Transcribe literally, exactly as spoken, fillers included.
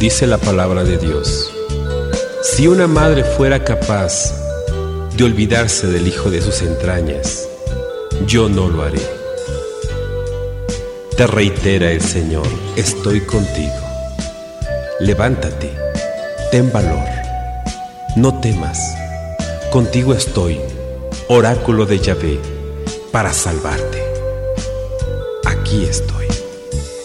Dice la palabra de Dios: si una madre fuera capaz de olvidarse del hijo de sus entrañas, yo no lo haré. Te reitera el Señor: estoy contigo. Levántate, ten valor, no temas. Contigo estoy, oráculo de Yahvé, para salvarte. Aquí estoy.